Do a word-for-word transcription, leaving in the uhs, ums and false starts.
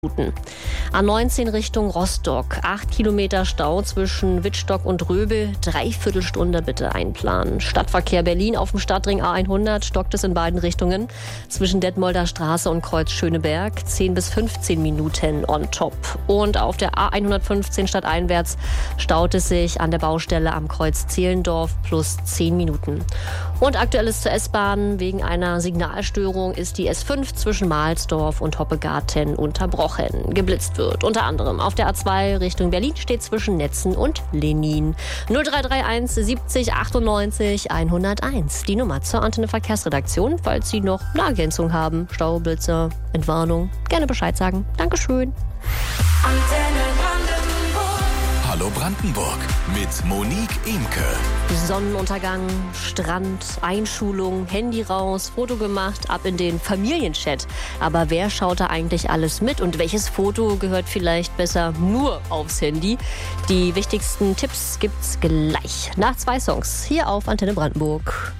Minuten. A neunzehn Richtung Rostock. acht Kilometer Stau zwischen Wittstock und Röbel. Dreiviertel Stunde bitte einplanen. Stadtverkehr Berlin auf dem Stadtring A hundert stockt es in beiden Richtungen. Zwischen Detmolder Straße und Kreuz Schöneberg. zehn bis fünfzehn Minuten on top. Und auf der A hundertfünfzehn stadteinwärts staut es sich an der Baustelle am Kreuz Zehlendorf plus zehn Minuten. Und aktuelles zur S-Bahn. Wegen einer Signalstörung ist die S fünf zwischen Mahlsdorf und Hoppegarten unterbrochen. Geblitzt wird unter anderem auf der A zwei Richtung Berlin steht zwischen Netzen und Lenin. null drei drei eins siebzig achtundneunzig hunderteins. Die Nummer zur Antenne Verkehrsredaktion, falls Sie noch eine Ergänzung haben. Stau, Blitzer, Entwarnung. Gerne Bescheid sagen. Dankeschön. Antenne Brandenburg. Hallo Brandenburg mit Monique Imke. Sonnenuntergang, Strand, Einschulung, Handy raus, Foto gemacht, ab in den Familienchat. Aber wer schaut da eigentlich alles mit und welches Foto gehört vielleicht besser nur aufs Handy? Die wichtigsten Tipps gibt's gleich nach zwei Songs hier auf Antenne Brandenburg.